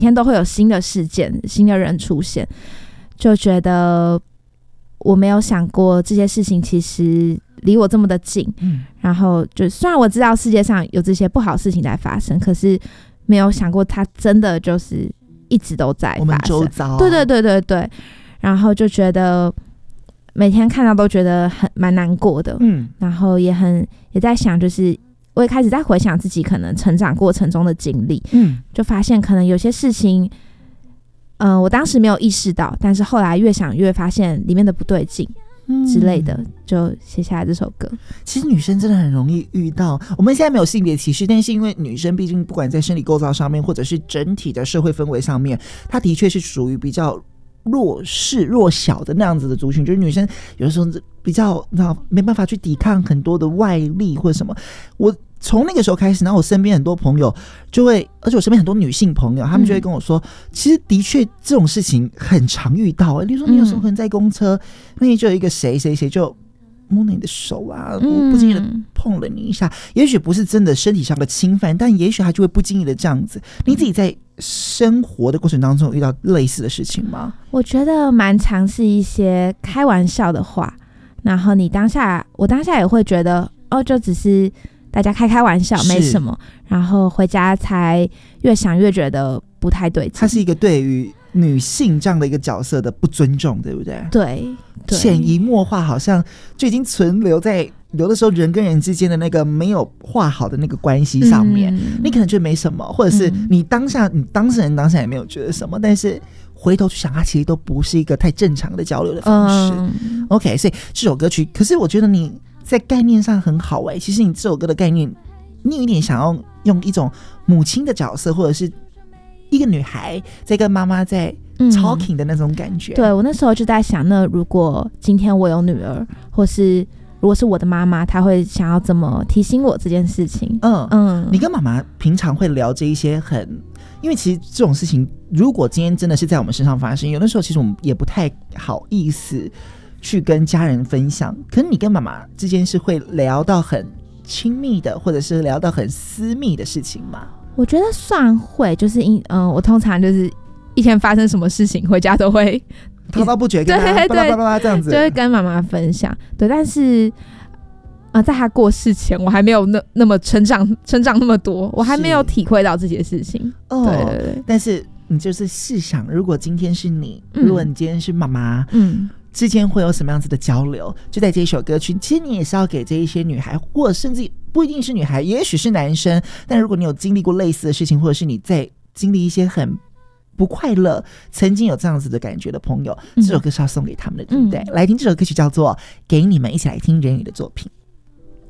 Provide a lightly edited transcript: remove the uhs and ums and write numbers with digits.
天都会有新的事件新的人出现，就觉得我没有想过这些事情其实离我这么的近，然后就虽然我知道世界上有这些不好的事情在发生，可是没有想过它真的就是一直都在发生， 我们周遭， 对对对对对，然后就觉得每天看到都觉得蛮难过的，然后也在想，就是我也开始在回想自己可能成长过程中的经历，就发现可能有些事情我当时没有意识到，但是后来越想越发现里面的不对劲之类的，就写下来这首歌。 其实女生真的很容易遇到，我们现在没有性别歧视，但是因为女生毕竟不管在生理构造上面或者是整体的社会氛围上面，她的确是属于比较弱势弱小的那样子的族群，就是女生有的时候比较没办法去抵抗很多的外力或者什么。我从那个时候开始，然后我身边很多朋友就会，而且我身边很多女性朋友，他们就会跟我说，其实的确这种事情很常遇到。例如说，你有时候可能在公车，那里就有一个谁谁谁就摸了你的手啊，不经意的碰了你一下，也许不是真的身体上的侵犯，但也许他就会不经意的这样子。你自己在生活的过程当中有遇到类似的事情吗？ 我觉得蛮常是一些开玩笑的话，然后我当下也会觉得就只是大家开玩笑没什么，然后回家才越想越觉得不太对劲。 它是一个对于女性这样的一个角色的不尊重，对不对？ 对， 潜移默化好像就已经存留在有的时候人跟人之间的那个没有画好的那个关系上面，你可能觉得没什么，或者是你当事人当下也没有觉得什么，但是回头去想，它其实都不是一个太正常的交流的方式。OK， 所以这首歌曲，可是我觉得你在概念上很好其实你这首歌的概念，你有一点想要用一种母亲的角色，或者是一个女孩在跟妈妈在 talking 的那种感觉。 对，我那时候就在想，那如果今天我有女儿，或是如果是我的妈妈，她会想要怎么提醒我这件事情？ 你跟妈妈平常会聊这一些因为其实这种事情，如果今天真的是在我们身上发生，有的时候其实我们也不太好意思去跟家人分享。可是你跟妈妈之间是会聊到很亲密的，或者是聊到很私密的事情吗？ 我觉得算会，就是我通常就是一天发生什么事情，回家都会滔滔不绝跟他巴拉巴拉这样子， 就会跟妈妈分享。对，但是在他过世前，我还没有那么成长那么多，我还没有体会到这些事情。对对对。 但是你就是试想，如果今天是你，如果你今天是妈妈，之间会有什么样子的交流？就在这一首歌曲，其实你也是要给这一些女孩，或者甚至不一定是女孩，也许是男生，但如果你有经历过类似的事情，或者是你在经历一些很不快乐，曾经有这样子的感觉的朋友，这首歌是要送给他们的，对不对？来听这首歌曲叫做《给你们》，一起来听人宇的作品。